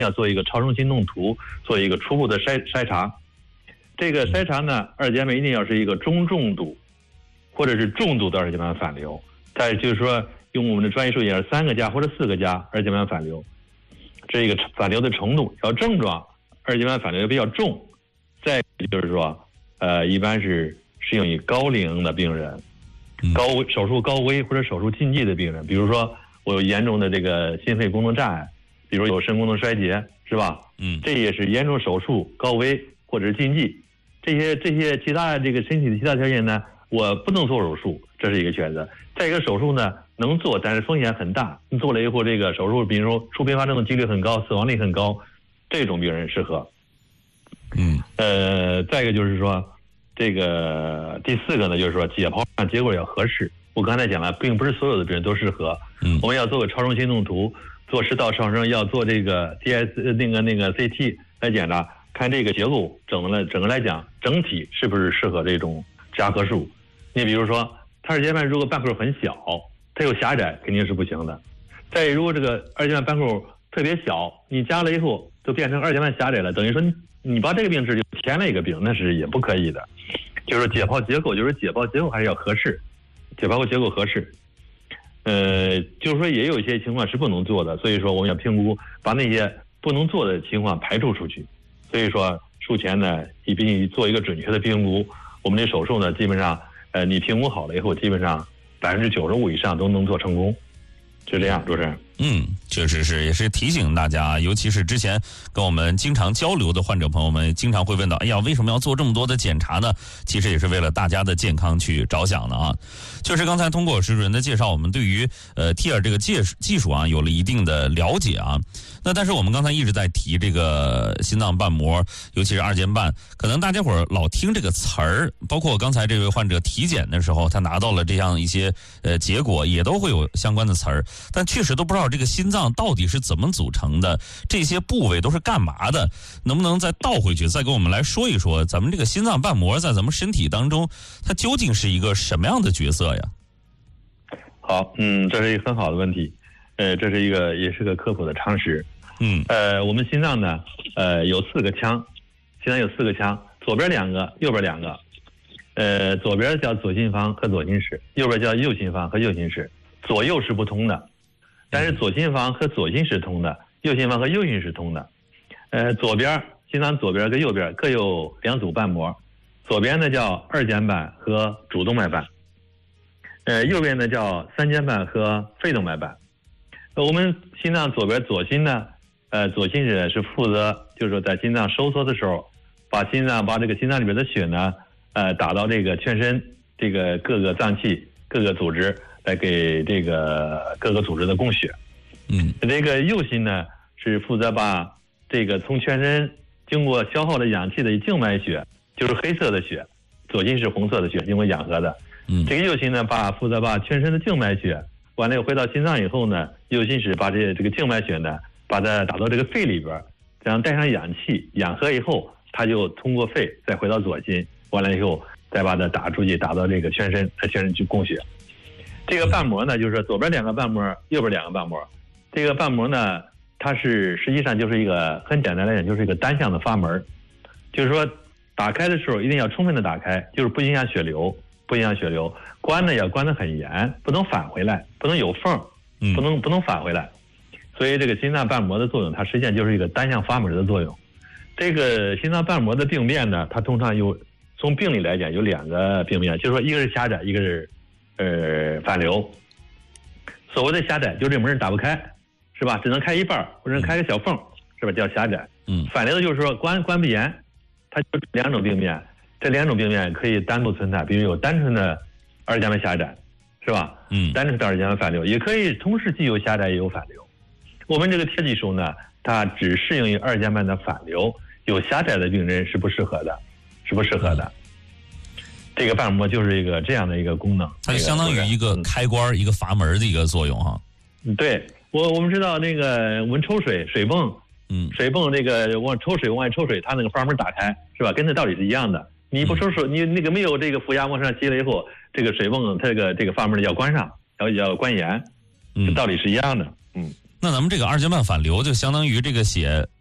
要做一个超声心动图，做一个初步的筛查。这个筛查呢，二尖瓣一定要是一个中重度或者是重度的二尖瓣反流。再就是说，用我们的专业术语是3个加或者4个加二尖瓣反流。这个反流的程度要症状，二尖瓣反流比较重。再就是说，一般是适用于高龄的病人。手术高危或者手术禁忌的病人，比如说我有严重的这个心肺功能障碍，比如有肾功能衰竭，是吧？这也是严重手术高危或者是禁忌。这些其他这个身体的其他条件呢，我不能做手术，这是一个选择。再一个手术呢能做，但是风险很大。你做了以后，这个手术比如说出并发症的几率很高，死亡率很高，这种病人适合。再一个就是说。这个第4个呢，就是说解剖上结果要合适。我刚才讲了，并不是所有的病人都适合。我们要做个超声心动图，做食道超声，要做这个 DS 那个 CT 来检查，看这个结构整个来讲，整体是不是适合这种加合术。你比如说，它二尖瓣如果瓣口很小，它有狭窄，肯定是不行的。再如果这个二尖瓣瓣口特别小，你加了以后就变成二尖瓣狭窄了，等于说你把这个病治就填了一个病，那是也不可以的。就是解剖结构，还是要合适，解剖结构合适。就是说也有一些情况是不能做的，所以说我们要评估，把那些不能做的情况排除出去。所以说术前呢，你必须做一个准确的评估。我们的手术呢，基本上你评估好了以后，基本上95%以上都能做成功。就这样，主持人。 确实是，也是提醒大家，尤其是之前跟我们经常交流的患者朋友们，经常会问到，哎呀，为什么要做这么多的检查呢？其实也是为了大家的健康去着想的啊。确实，刚才通过石主任的介绍，我们对于TEER 这个技术啊，有了一定的了解啊。那但是我们刚才一直在提这个心脏瓣膜，尤其是二尖瓣，可能大家伙儿老听这个词儿，包括刚才这位患者体检的时候，他拿到了这样一些结果，也都会有相关的词儿，但确实都不知道这个心脏到底是怎么组成的，这些部位都是干嘛的？能不能再倒回去，再给我们来说一说，咱们这个心脏瓣膜在咱们身体当中，它究竟是一个什么样的角色呀？ 好，这是一个很好的问题，这是也是个科普的常识。我们心脏呢，有4个腔，心脏有4个腔，左边2个，右边2个。左边叫左心房和左心室，右边叫右心房和右心室，左右是不通的。但是左心房和左心室通的，右心房和右心室通的。心脏左边跟右边各有2组瓣膜，左边呢叫二尖瓣和主动脉瓣，右边呢叫三尖瓣和肺动脉瓣。我们心脏左边左心呢，左心室是负责，就是说在心脏收缩的时候，把这个心脏里边的血呢，打到这个全身这个各个脏器、各个组织，来给这个各个组织的供血。这个右心呢是负责把这个从全身经过消耗了氧气的静脉血，就是黑色的血，左心是红色的血，经过氧合的。这个右心呢负责把全身的静脉血完了回到心脏以后呢，右心室把这个静脉血呢把它打到这个肺里边，这样带上氧气，氧合以后，它就通过肺再回到左心，完了以后再把它打出去，打到这个全身去供血。这个瓣膜呢，就是说左边2个瓣膜，右边2个瓣膜。这个瓣膜呢，它实际上就是一个很简单来讲，就是一个单向的阀门，就是说打开的时候一定要充分的打开，就是不影响血流，关呢要关得很严，不能返回来，不能有缝，不能返回来。所以这个心脏瓣膜的作用，它实际上就是一个单向阀门的作用。这个心脏瓣膜的病变呢，它通常从病理来讲有2个病变，就是说一个是狭窄，一个是反流。所谓的狭窄，就这门打不开，是吧？只能开一半，或者开个小缝，是吧？叫狭窄。反流的就是说关不严，它就2种病变。这2种病变可以单独存在，比如有单纯的二尖瓣狭窄，是吧？单纯的二尖瓣反流，也可以同时既有狭窄也有反流。我们这个TEER技术呢，它只适用于二尖瓣的反流，有狭窄的病人是不适合的。这个瓣膜就是一个这样的一个功能， 它就相当于一个开关、一个阀门的一个作用哈。 对，我们知道那个我们抽水泵，水泵这个往外抽水，它那个阀门打开是吧？跟这道理是一样的。你不抽水，你那个没有这个负压往上吸了以后，这个水泵它这个阀门要关上，要关严，这道理是一样的。 那咱们这个二尖瓣反流就相当于这个血